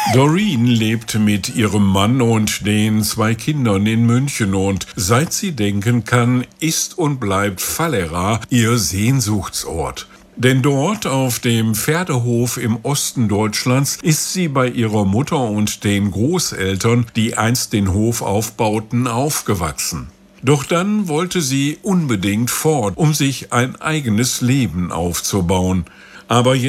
Doreen lebt mit ihrem Mann und den 2 Kindern in München und seit sie denken kann, ist und bleibt Fallera ihr Sehnsuchtsort. Denn dort auf dem Pferdehof im Osten Deutschlands ist sie bei ihrer Mutter und den Großeltern, die einst den Hof aufbauten, aufgewachsen. Doch dann wollte sie unbedingt fort, um sich ein eigenes Leben aufzubauen. Aber